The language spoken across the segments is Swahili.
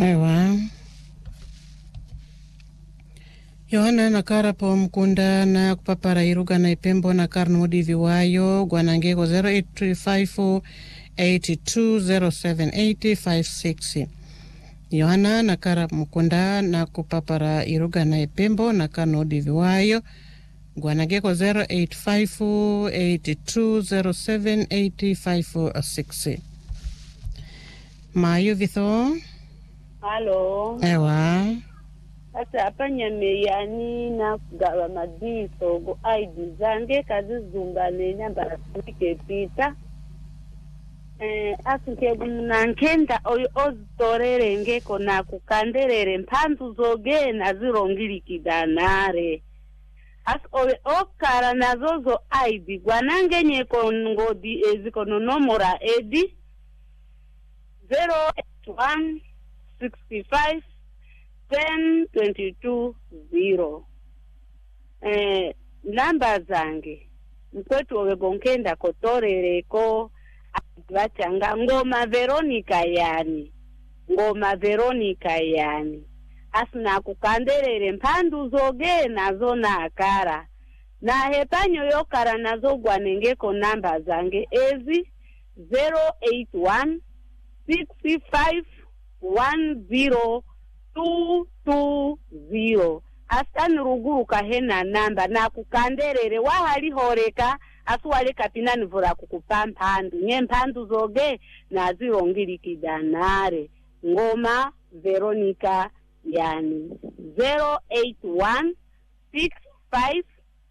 Ewa. Yohana nakara po mkunda na kupapara iruga na ipembo na karno divi wayo gwanangeko 0835 82078056. Yohana nakara mkunda na kupapara iruga na ipembo na karno divi wayo gwanangeko 0835 82078056. Mayu vitho. Halo. Ewa. Asa hapa Nyameyani na kugawa madiso go ID zange kazi zumbane nyamba sike pita. Asuke gunankenda oyo ozitorere ngeko na kukanderere mpanzu zoge na zirongiri kidanare. Owe okara na zozo ID gwanange nyeko ngodi ezikono nomora edi 081 65 10-22-0. Namba zange mkwetu owe gonkenda kotorereko vachanga ngoma Veronica yani asina kukanderere mpandu zoge nazo na akara na hepanyo yokara nazo gwanengeko namba zange ezi 081 65 10 220. Asani ruguru kahena namba na kukanderere wahali horeka asuwale kapina nivura kukupa mpandu nye mpandu zoge na zirongiri kidanare ngoma Veronica yani 081 65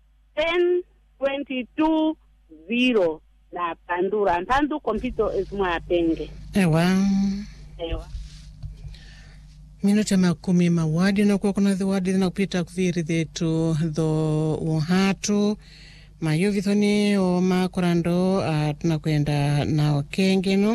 10-22-0 na pandura mpandu kompito ezmwa apenge. Ewa. Minuta makumi mawadi na kuwa kuna dhiwadi na kupita kuviri dhetu dho uhatu mayo vithoni o makurando tunakwenda na okengeno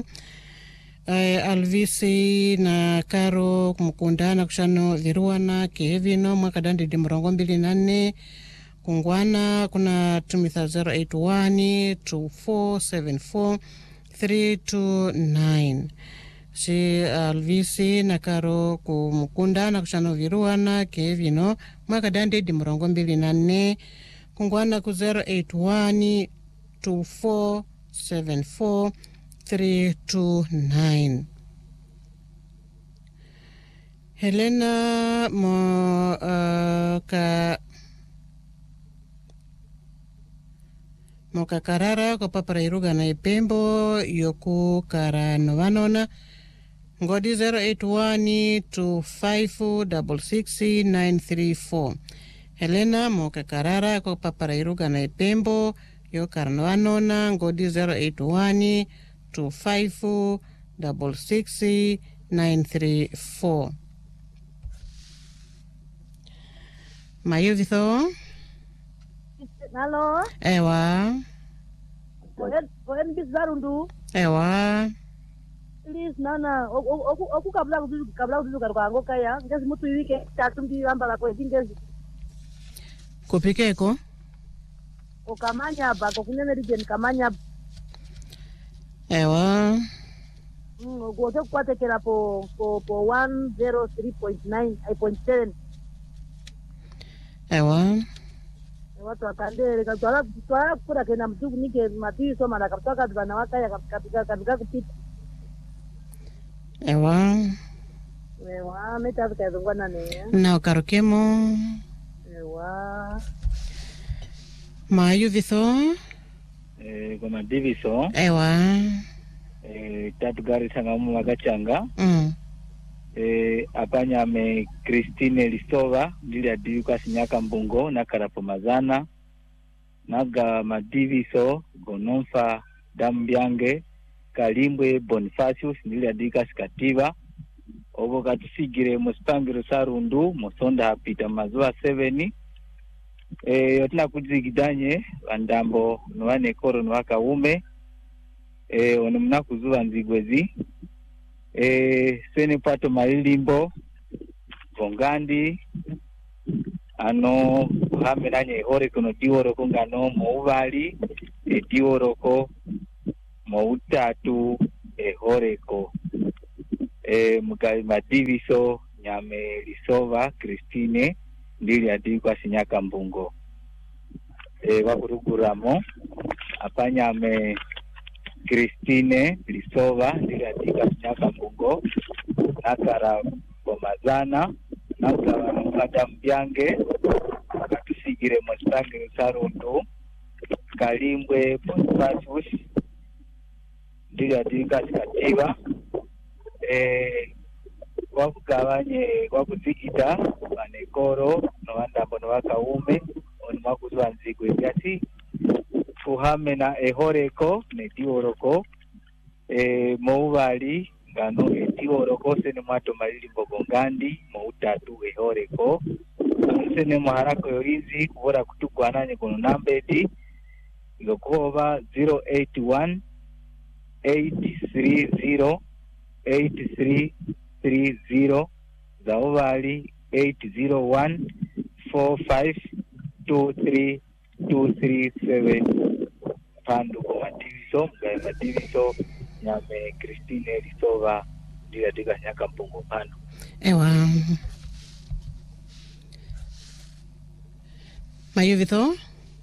Alvisi na Karo kumukunda na kushano viruana kevino mwaka dandidi mrongo 24 kungwana kuna tumitha 081 2474 329 si Alvisi na Karo kumukunda na kushano viruana kevino mwaka dandidi mrongo 24 kungwana ku 081 2474 329. Helena Moka Karara ko papara iruga na ipembo yoku karano vanona ngodi 081 2566 Helena Moka Karara ko papara iruga na ipembo yo karano vanona ngodi 081 2566 Mayo vitho. Halo. Ewa. Oen bizarundu. Ewa. Please nana oku kabla kuzu karwango kaya ngezi mutu wike tatumbi ambala kwa ngezi. Kupikeko? Okamanya bako kunene region kamanya. Ewa. Gote kwate kera po 103.9 8.7. Ewa. Watu akandere katwala kura kena mtugu nike matiso mana kaptoka dibana wakaya kapika kupita. Ewa. Ewa meta zungwana ne. Na ukarukemo. Ewa. Mayu vitho. Kama diviso. Ewa. Tatu gari sangamu magachanga. Apanya me Christine Listova ndili adiuka sinyaka mbungo na karapomazana naga madiviso gononfa dambyange Kalimbwe Bonifacius ndili adika skativa obo katusigire muspangiro sarundu musonda hapita mazuwa 7 yotina kuzigidanye andambo nwane koro nwaka ume ono mnakuzuwa nzigwezi swene pato malilimbo Gongandi ano hamenanye hore kono diworoko ngano mouvali diworoko moutatu horeko Mugabe Madiviso Nyame Lisova Christine ndili adikwa Sinyaka Mbungo wakuruguramo apanyame Christine Lisova ndili adikwa Sinyaka Mbungo nakara Bomazana nakara Mbyange akatusigire Mustange Sarundu Kalimbwe Bonifacius ndili adikwa Sikatiba wakugabanye wakuzikita banekoro nowandambo nowakaume oni mwakuzwa nzigwe byati tuhame na ehoreko netioroko moubali ngano etioroko sene mwato malili mbogongandi moutatu ehoreko sene mwaharako yoizi kubora kutukwananye kono nambeti yokuhova 081 830 8330 zaovali 80145232337 pandu kwa Madiviso Mugabe Madiviso Nyame Christine Lisova ndila tika Sinyaka Mbungo pandu ewa Mayuvitho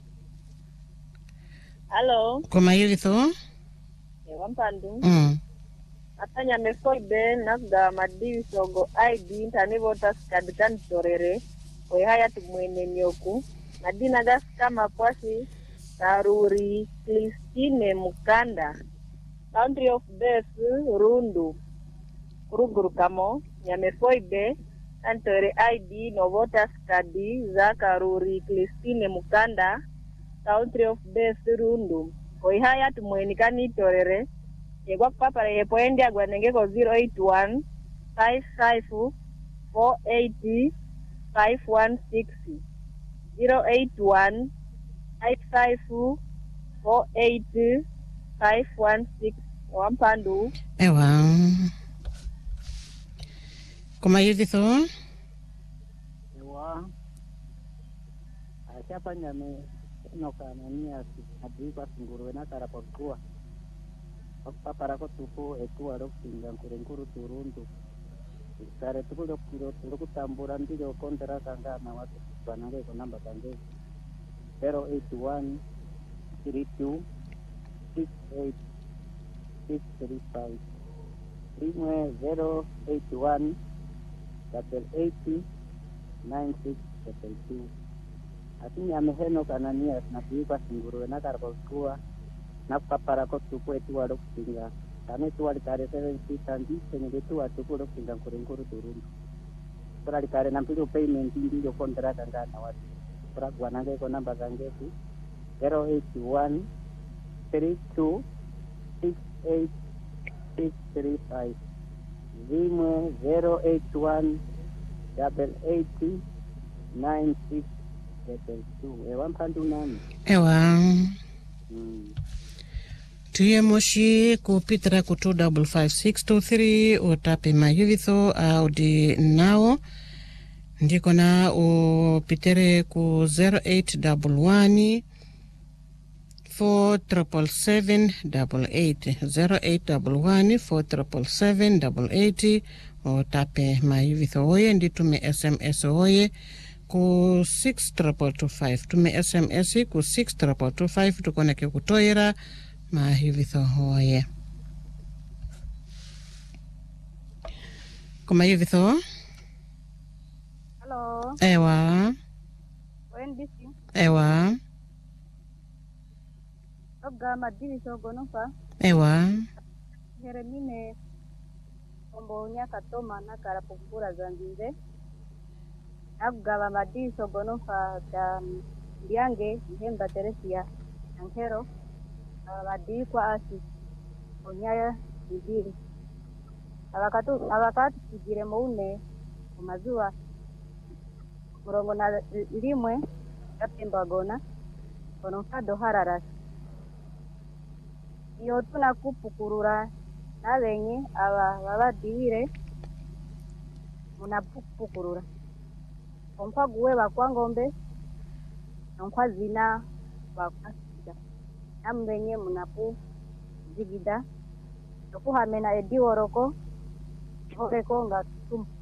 Hello. Kwa Mayuvitho Ewa mpandu. Atanya mefoibe nakuga Madiviso go ID ntani voters card kan torere haya tumwene nyoku madina gas kama kwasi Karuri Christine Mukanda country of birth Rundu Kuruguru kamo nyamefoibe antore ID no voters card za Karuri Christine Mukanda country of birth Rundu haya tumwene kani torere yegwa papa yepoende agwanenge ko 081 55 480 516 081 55 480 516 wampandu ewa Kwa Mayuvitho ewa achapa nyame nokanania adikwa Singurwe nakara pokua paparako tupo etua rokinga nkurenkuru turundu sare tukulo kilo kutambura ndilo kondera kanga na watu banange ko namba kange 081 32 68 635 rimwe 081 80 96 72 atinya meheno kanania na kuipa Singurwe na karabokua na papara ko tupo etu walo kutinga kane tu wali kare 7 tandi senye tu watu ko kutinga kurenkuru turundu para kare na mpilo payment ndio contract ngana watu para gwanange ko namba zange 081 32 68 635 zimwe 081 80 96 72 ewa mpandu nani ewa Tuye moshi kupitira ku 255623 utape Mayuvitho audi nao ndiko na upitere ku 0811 47778 0811 47778 utape Mayuvitho oye nditume SMS oye ku 6225 tume SMS ku 6225 tukoneke kutoira Mayuvitho oye Kwa Mayuvitho Hello ewa Wendisi ewa Oga Madiviso gonofa ewa Jeremine Kombo Nyaka Toma nakara pokura zanzize Agaba Madiviso gonofa da Mbyange Mhemba Teresia Ankero abadikwa asi onyaya bibiri abakatu kigire muune kumazuwa murongo na limwe yapemba gona kono kado hararas iyo tuna kupukurura nabenye aba babadire munapukurura onkwa guwe bakwangombe onkwa zina bakwasida ambenye munapu zigida okuhamena ediworoko Ore konga tum